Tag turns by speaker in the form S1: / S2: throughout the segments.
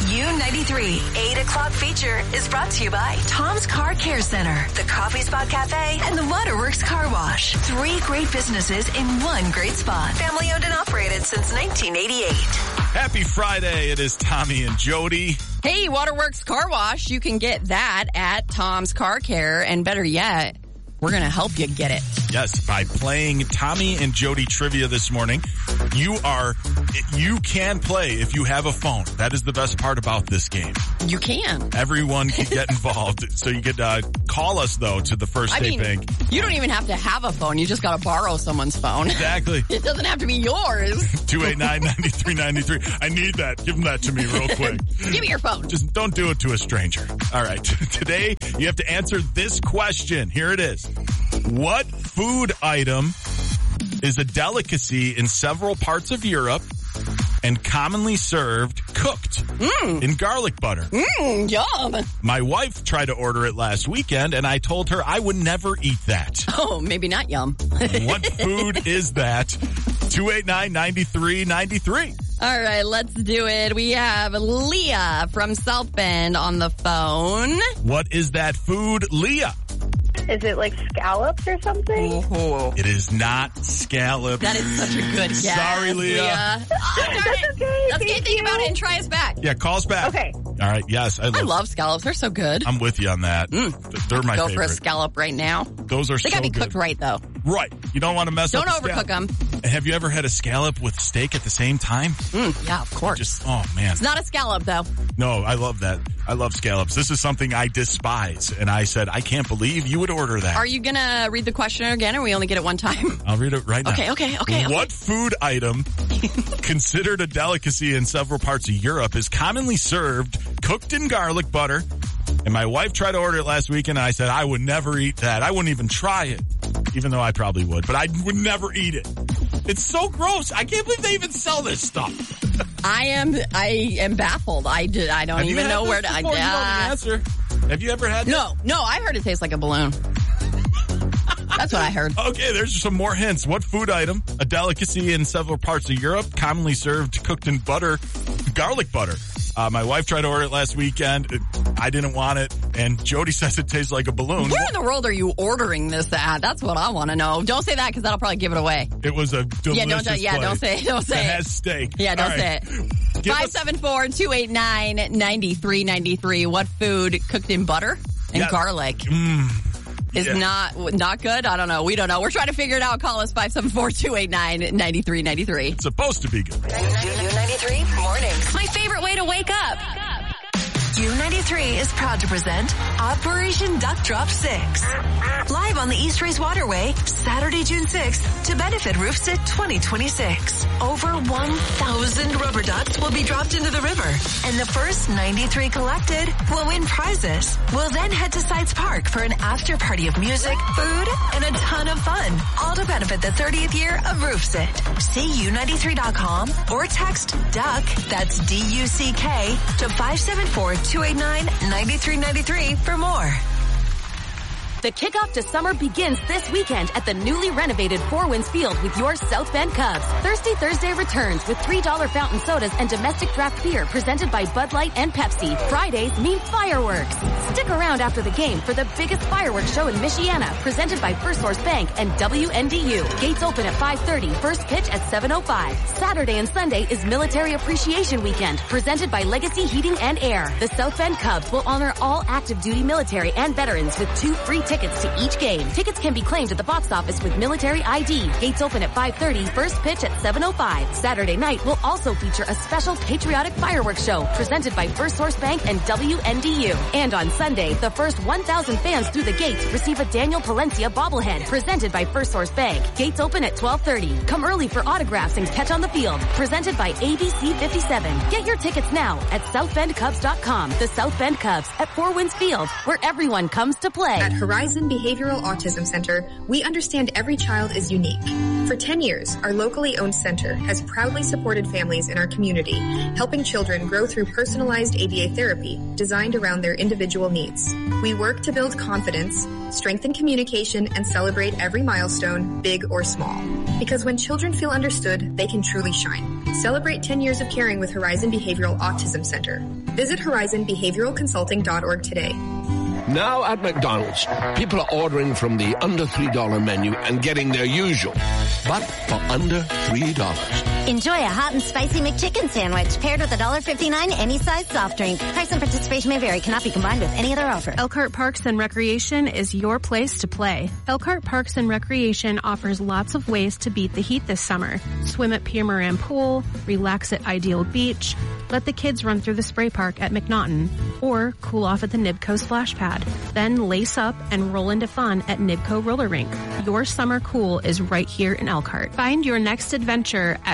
S1: U93 8 o'clock feature is brought to you by Tom's Car Care Center, the Coffee Spot Cafe, and the Waterworks Car Wash. 3 great businesses in one great spot. Family owned and operated since 1988.
S2: Happy Friday. It is Tommy and Jody.
S3: Hey, Waterworks Car Wash. You can get that at Tom's Car Care. And better yet, we're going to help you get it.
S2: Yes, by playing Tommy and Jody trivia this morning. You can play if you have a phone. That is the best part about this game.
S3: You can.
S2: Everyone can get involved. So you could call us, though, to the First State Bank.
S3: You don't even have to have a phone. You just got to borrow someone's phone.
S2: Exactly.
S3: It doesn't have to be yours.
S2: 289-9393. I need that. Give them that to me real quick.
S3: Give me your phone.
S2: Just don't do it to a stranger. All right. Today, you have to answer this question. Here it is. What food item is a delicacy in several parts of Europe and commonly served cooked in garlic butter?
S3: Yum.
S2: My wife tried to order it last weekend, and I told her I would never eat that.
S3: Oh, maybe not yum.
S2: What food is that? 289-9393.
S3: All right, let's do it. We have Leah from South Bend on the phone.
S2: What is that food, Leah?
S4: Is it like scallops or something?
S3: Oh.
S2: It is not scallops.
S3: That is such a good guess.
S2: Sorry, Leah.
S3: Oh, darn it.
S4: Okay,
S3: Let's get think about it and try us back.
S2: Yeah, call us back.
S4: Okay.
S2: All right, yes.
S3: I love scallops. They're so good.
S2: I'm with you on that. They're my
S3: Go
S2: favorite.
S3: for a scallop right now.
S2: Those are
S3: They
S2: so
S3: gotta be
S2: good.
S3: cooked right, though.
S2: Right. You don't want to mess up
S3: Don't overcook them.
S2: Have you ever had a scallop with steak at the same time?
S3: Yeah, of course.
S2: Oh, man.
S3: It's not a scallop, though.
S2: No, I love that. I love scallops. This is something I despise. And I said, I can't believe you would order that.
S3: Are you going to read the question again, or we only get it one time?
S2: I'll read it right now.
S3: Okay.
S2: What food item, considered a delicacy in several parts of Europe, is commonly served cooked in garlic butter? And my wife tried to order it last week, and I said, I would never eat that. I wouldn't even try it, even though I probably would. But I would never eat it. It's so gross. I can't believe they even sell this stuff.
S3: I am baffled. I don't even know where to.
S2: You know the answer. Have you ever had this?
S3: No. I heard it tastes like a balloon. That's what I heard.
S2: Okay, there's some more hints. What food item, a delicacy in several parts of Europe, commonly served cooked in butter, garlic butter? My wife tried to order it last weekend. I didn't want it, and Jody says it tastes like a balloon.
S3: Where in the world are you ordering this at? That's what I want to know. Don't say that, because that'll probably give it away.
S2: It was a delicious place.
S3: Don't say it. Don't say
S2: it.
S3: It
S2: has steak.
S3: Yeah, don't say it. 574-289-9393. What food cooked in butter and garlic is not good? I don't know. We don't know. We're trying to figure it out. Call us 574-289-9393.
S2: It's supposed to be good.
S1: U93 Mornings. My favorite way to wake up. U93 is proud to present Operation Duck Drop 6. Live on the East Race Waterway, Saturday, June 6th, to benefit RoofSit 2026. Over 1,000 rubber ducks will be dropped into the river, and the first 93 collected will win prizes. We'll then head to Sites Park for an after party of music, food, and a ton of fun, all to benefit the 30th year of RoofSit. See U93.com or text DUCK, that's D-U-C-K, to 574-289-9393 for more.
S5: The kickoff to summer begins this weekend at the newly renovated Four Winds Field with your South Bend Cubs. Thirsty Thursday returns with $3 fountain sodas and domestic draft beer presented by Bud Light and Pepsi. Fridays mean fireworks. Stick around after the game for the biggest fireworks show in Michiana, presented by First Source Bank and WNDU. Gates open at 5:30, first pitch at 7:05. Saturday and Sunday is Military Appreciation Weekend, presented by Legacy Heating and Air. The South Bend Cubs will honor all active duty military and veterans with 2 free tickets to each game. Tickets can be claimed at the box office with military ID. Gates open at 5:30, first pitch at 7:05. Saturday night will also feature a special patriotic fireworks show presented by First Source Bank and WNDU. And on Sunday, the first 1,000 fans through the gates receive a Daniel Palencia bobblehead presented by First Source Bank. Gates open at 12:30. Come early for autographs and catch on the field presented by ABC 57. Get your tickets now at southbendcubs.com. The South Bend Cubs at Four Winds Field, where everyone comes to play.
S6: At Horizon Horizon Behavioral Autism Center, we understand every child is unique. For 10 years, our locally owned center has proudly supported families in our community, helping children grow through personalized ABA therapy designed around their individual needs. We work to build confidence, strengthen communication, and celebrate every milestone, big or small. Because when children feel understood, they can truly shine. Celebrate 10 years of caring with Horizon Behavioral Autism Center. Visit horizonbehavioralconsulting.org today.
S7: Now at McDonald's, people are ordering from the under $3 menu and getting their usual, but for under $3.
S8: Enjoy a hot and spicy McChicken sandwich paired with $1.59 any size soft drink. Price and participation may vary. Cannot be combined with any other offer.
S9: Elkhart Parks and Recreation is your place to play. Elkhart Parks and Recreation offers lots of ways to beat the heat this summer. Swim at Pierre Moran Pool, relax at Ideal Beach, let the kids run through the spray park at McNaughton, or cool off at the Nibco Splash Pad. Then lace up and roll into fun at Nibco Roller Rink. Your summer cool is right here in Elkhart. Find your next adventure at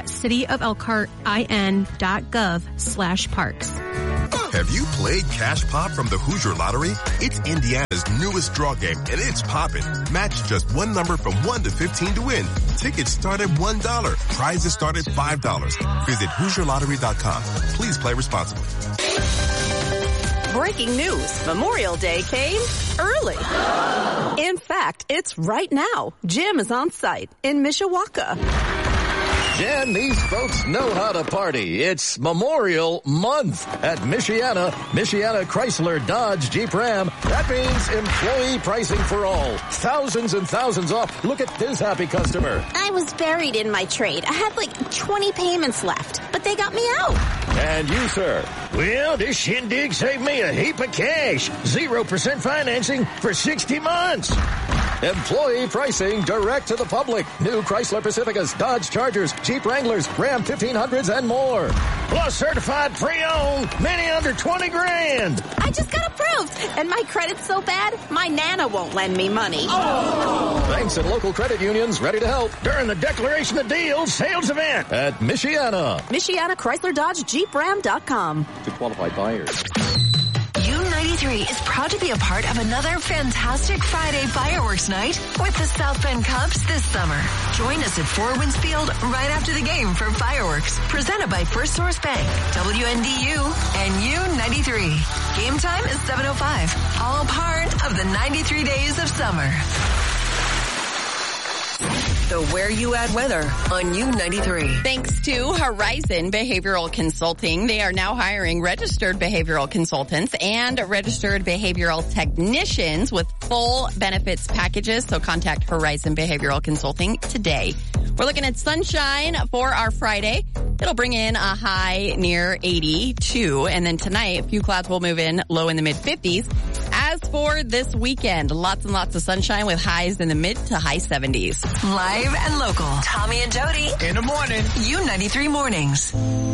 S9: cityofelkhartin.gov/parks.
S10: Have you played Cash Pop from the Hoosier Lottery? It's Indiana's newest draw game, and it's poppin'. Match just one number from 1 to 15 to win. Tickets start at $1. Prizes start at $5. Visit HoosierLottery.com. Please play responsibly.
S11: Breaking news. Memorial Day came early. In fact, it's right now. Jim is on site in Mishawaka.
S12: Jen, these folks know how to party. It's Memorial Month at Michiana Chrysler Dodge Jeep Ram. That means employee pricing for all. Thousands and thousands off. Look at this happy customer.
S8: I was buried in my trade. I had like 20 payments left, but they got me out.
S12: And you, sir? Well, this shindig saved me a heap of cash. 0% financing for 60 months. Employee pricing direct to the public. New Chrysler Pacificas, Dodge Chargers, Jeep Wranglers, Ram 1500s, and more. Plus certified pre-owned, many under 20 grand.
S11: I just got approved, and my credit's so bad, my Nana won't lend me money.
S12: Oh. Banks and local credit unions ready to help during the Declaration of Deals sales event at Michiana.
S11: Michiana Chrysler Dodge Jeep Ram.com.
S12: To qualified buyers.
S1: U93 is proud to be a part of another fantastic Friday fireworks night with the South Bend Cubs this summer. Join us at Four Winds Field right after the game for fireworks, presented by First Source Bank, WNDU, and U93. Game time is 7:05. All part of the 93 days of summer. The Where You At weather on U93.
S3: Thanks to Horizon Behavioral Consulting. They are now hiring registered behavioral consultants and registered behavioral technicians with full benefits packages. So contact Horizon Behavioral Consulting today. We're looking at sunshine for our Friday. It'll bring in a high near 82. And then tonight, a few clouds will move in low in the mid-50s. As for this weekend, lots and lots of sunshine with highs in the mid to high 70s.
S1: Live and local. Tommy and Jody.
S2: In the morning.
S1: U93 Mornings.